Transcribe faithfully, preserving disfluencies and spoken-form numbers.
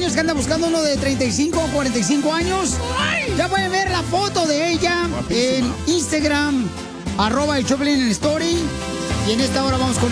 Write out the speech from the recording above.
años que anda buscando uno de treinta y cinco o cuarenta y cinco años. Ya pueden ver la foto de ella Guapísima. en Instagram, arroba el Choplin en Story. Y en esta hora vamos con